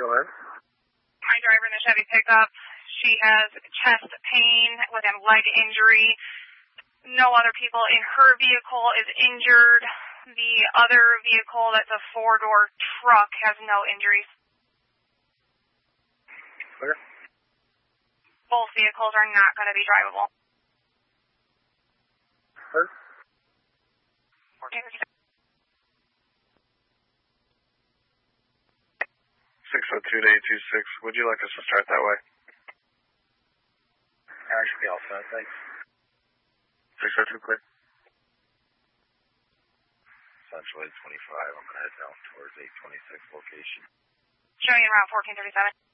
Go ahead. My driver in the Chevy pickup, she has chest pain with a leg injury. No other people in her vehicle is injured. The other vehicle that's a four-door truck has no injuries. Clear. Both vehicles are not going to be drivable. Heard. 602-826. Would you like us to start that way? I should be all set, thanks. 602, clear. Central 825, I'm going to head down towards 826 location. Showing you around 1437.